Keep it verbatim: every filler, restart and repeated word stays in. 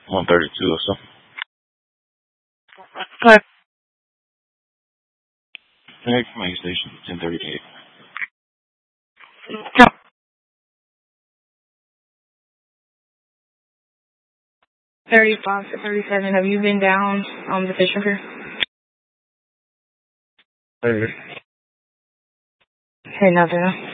one thirty-two or so. What? Next main station, ten thirty-eight. No. thirty-five to thirty-seven. Have you been down um the Fisher Pier? Hey. Hey, nothing.